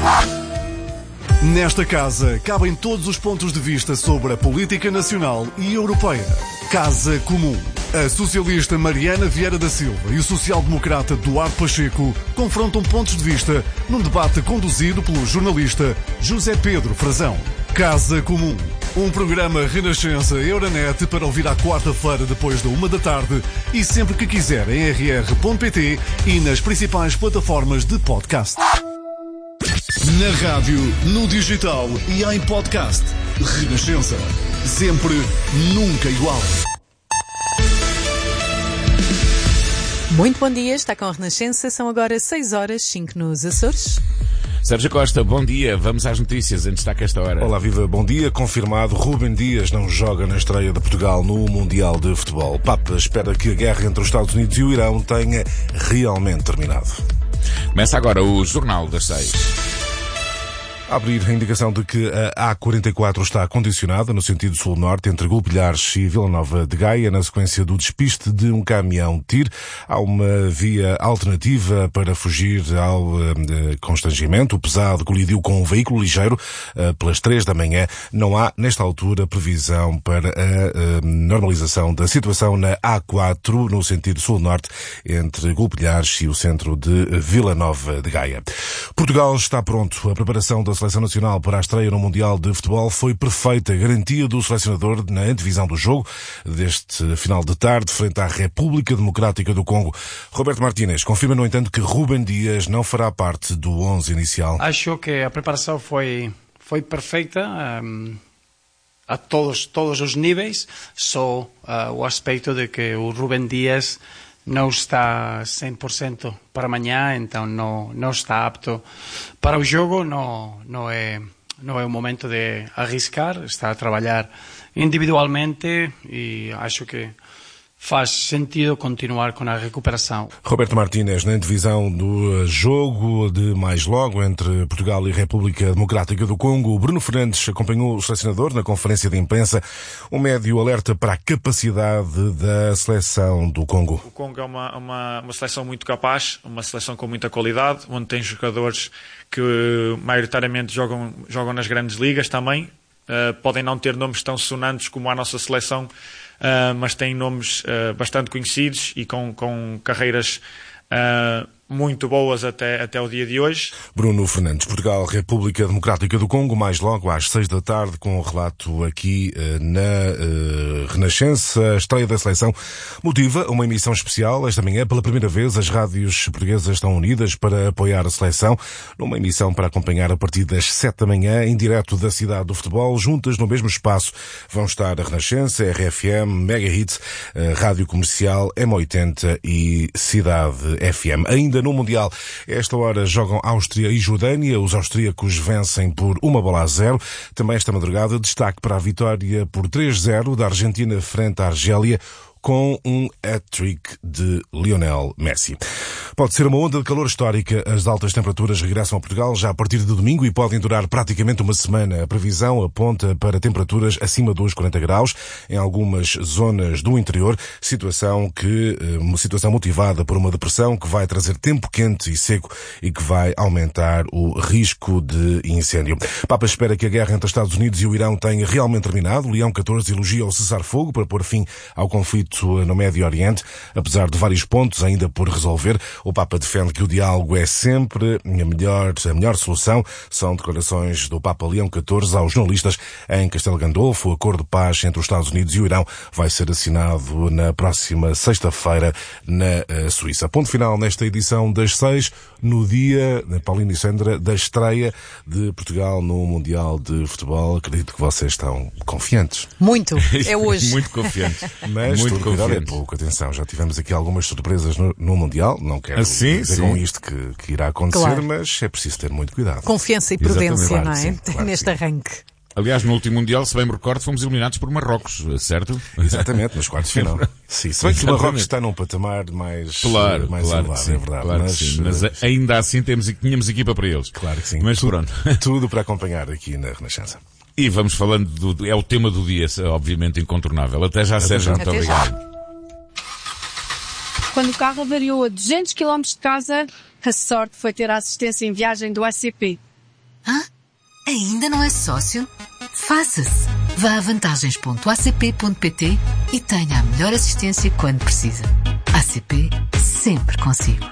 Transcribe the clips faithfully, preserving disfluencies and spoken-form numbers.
Nesta casa cabem todos os pontos de vista sobre a política nacional e europeia. Casa Comum. A socialista Mariana Vieira da Silva e o social-democrata Duarte Pacheco confrontam pontos de vista num debate conduzido pelo jornalista José Pedro Frazão. Casa Comum. Um programa Renascença Euronet para ouvir à quarta-feira depois da uma da tarde e sempre que quiser em r r ponto p t e nas principais plataformas de podcast. Na rádio, no digital e em podcast. Renascença. Sempre, nunca igual. Muito bom dia, está com a Renascença. São agora seis horas, cinco nos Açores. Sérgio Costa, bom dia. Vamos às notícias em destaque a esta hora. Olá, viva, bom dia. Confirmado, Rúben Dias não joga na estreia de Portugal no Mundial de Futebol. Papa espera que a guerra entre os Estados Unidos e o Irão tenha realmente terminado. Começa agora o Jornal das Seis. A abrir a indicação de que a A quarenta e quatro está condicionada no sentido sul-norte entre Gulpilhares e Vila Nova de Gaia na sequência do despiste de um caminhão TIR. Há uma via alternativa para fugir ao uh, constrangimento. O pesado colidiu com um veículo ligeiro uh, pelas três da manhã. Não há, nesta altura, previsão para a uh, normalização da situação na A quatro no sentido sul-norte entre Gulpilhares e o centro de Vila Nova de Gaia. Portugal está pronto. A preparação da Seleção Nacional para a estreia no Mundial de Futebol foi perfeita. A garantia do selecionador na antevisão do jogo deste final de tarde frente à República Democrática do Congo. Roberto Martínez confirma, no entanto, que Rúben Dias não fará parte do onze inicial. Acho que a preparação foi, foi perfeita um, a todos, todos os níveis, só uh, o aspecto de que o Rúben Dias não está cem por cento para amanhã, então não, não está apto para o jogo, não, não, é, não é o momento de arriscar, está a trabalhar individualmente e acho que faz sentido continuar com a recuperação. Roberto Martínez, na divisão do jogo de mais logo entre Portugal e República Democrática do Congo, Bruno Fernandes acompanhou o selecionador na conferência de imprensa. O médio alerta para a capacidade da seleção do Congo. O Congo é uma, uma, uma seleção muito capaz, uma seleção com muita qualidade, onde tem jogadores que maioritariamente jogam, jogam nas grandes ligas também. Uh, podem não ter nomes tão sonantes como a nossa seleção, Uh, mas têm nomes uh, bastante conhecidos e com, com carreiras uh, muito boas até, até o dia de hoje. Bruno Fernandes, Portugal, República Democrática do Congo, mais logo às seis da tarde, com o relato aqui uh, na uh, Renascença. A estreia da seleção motiva uma emissão especial. Esta manhã, pela primeira vez, as rádios portuguesas estão unidas para apoiar a seleção, numa emissão para acompanhar a partir das sete da manhã, em direto da cidade do futebol. Juntas no mesmo espaço vão estar a Renascença, R F M, Mega Hits, a Rádio Comercial, M oitenta e Cidade F M. Ainda no Mundial, a esta hora jogam Áustria e Jordânia. Os austríacos vencem por uma bola a zero. Também esta madrugada, destaque para a vitória por três zero da Argentina frente à Argélia, com um hat-trick de Lionel Messi. Pode ser uma onda de calor histórica. As altas temperaturas regressam a Portugal já a partir de domingo e podem durar praticamente uma semana. A previsão aponta para temperaturas acima dos quarenta graus em algumas zonas do interior, situação que, uma situação motivada por uma depressão que vai trazer tempo quente e seco e que vai aumentar o risco de incêndio. Papa espera que a guerra entre os Estados Unidos e o Irão tenha realmente terminado. Leão catorze elogia o cessar-fogo para pôr fim ao conflito no Médio Oriente, apesar de vários pontos ainda por resolver. O Papa defende que o diálogo é sempre a melhor, a melhor solução. São declarações do Papa Leão catorze aos jornalistas em Castelo Gandolfo. O acordo de paz entre os Estados Unidos e o Irão vai ser assinado na próxima sexta-feira na Suíça. Ponto final nesta edição das seis, no dia, Paulino e Sandra, da estreia de Portugal no Mundial de Futebol. Acredito que vocês estão confiantes. Muito. É hoje. Muito confiante. Mas muito tudo cuidado é confiante. pouco. Atenção, já tivemos aqui algumas surpresas no, no Mundial. Não quero Ah, sim, dizer sim. com isto que, que irá acontecer, Claro. mas é preciso ter muito cuidado. Confiança e prudência, Exatamente. não é? Claro que sim, claro que Neste sim. arranque. Aliás, no último Mundial, se bem me recordo, fomos eliminados por Marrocos, certo? Exatamente, nos quartos de final. Sim, se bem que o Exatamente. Marrocos está num patamar mais, Claro, mais claro elevado, que sim, é verdade. claro que mas, sim. Mas eh, ainda assim temos, tínhamos equipa para eles. claro que sim. Mas tudo, pronto. tudo para acompanhar aqui na Renascença. E vamos falando, do, é o tema do dia, obviamente incontornável. Até já, Sérgio, já. muito Até já. obrigado. Quando o carro avariou a duzentos quilómetros de casa, a sorte foi ter a assistência em viagem do A C P. Hã? Ainda não é sócio? Faça-se! Vá a vantagens ponto a c p ponto p t e tenha a melhor assistência quando precisa. A C P, sempre consigo.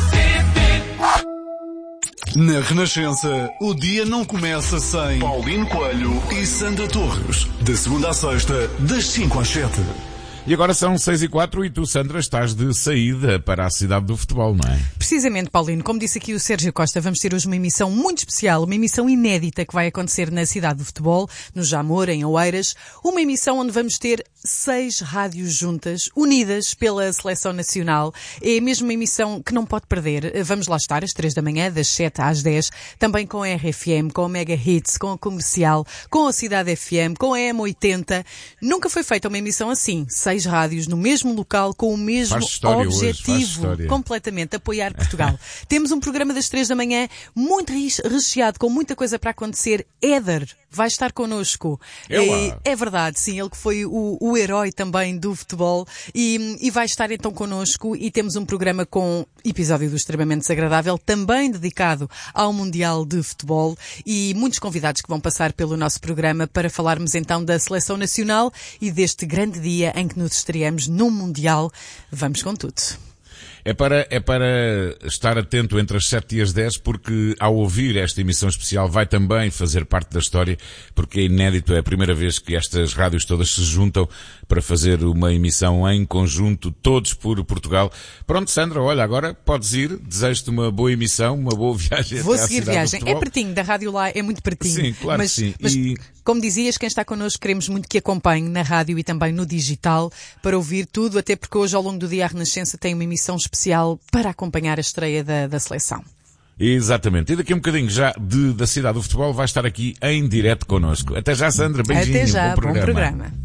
Na Renascença, o dia não começa sem Paulino Coelho e Sandra Torres. De segunda a sexta, das cinco às sete. E agora são seis e quatro e tu, Sandra, estás de saída para a cidade do futebol, não é? Precisamente, Paulino. Como disse aqui o Sérgio Costa, vamos ter hoje uma emissão muito especial, uma emissão inédita que vai acontecer na cidade do futebol, no Jamor, em Oeiras. Uma emissão onde vamos ter seis rádios juntas, unidas pela Seleção Nacional. É mesmo uma emissão que não pode perder. Vamos lá estar às três da manhã, das sete às dez, também com a R F M, com a Mega Hits, com a Comercial, com a Cidade F M, com a M oitenta. Nunca foi feita uma emissão assim. Seis rádios no mesmo local, com o mesmo objetivo, hoje, completamente, apoiar Portugal. Temos um programa das três da manhã muito recheado, com muita coisa para acontecer. Éder vai estar connosco. É, é verdade, sim, ele que foi o, o herói também do futebol e, e vai estar então connosco, e temos um programa com episódio do Extremamente Desagradável, também dedicado ao Mundial de Futebol, e muitos convidados que vão passar pelo nosso programa para falarmos então da Seleção Nacional e deste grande dia em que nos estreamos no Mundial. Vamos com tudo. É para, é para estar atento entre as sete e as dez, porque ao ouvir esta emissão especial vai também fazer parte da história, porque é inédito, é a primeira vez que estas rádios todas se juntam para fazer uma emissão em conjunto, todos por Portugal. Pronto, Sandra, olha, agora podes ir, desejo-te uma boa emissão, uma boa viagem Vou até à seguir cidade viagem. do futebol. É pertinho, da rádio lá é muito pertinho. Sim, claro mas, que sim. Mas, E... como dizias, quem está connosco queremos muito que acompanhe na rádio e também no digital para ouvir tudo, até porque hoje ao longo do dia a Renascença tem uma emissão especial para acompanhar a estreia da, da seleção. Exatamente. E daqui a um bocadinho já de, da cidade do futebol vai estar aqui em direto connosco. Até já, Sandra. Beijinho. Até já. Bom programa. Bom programa.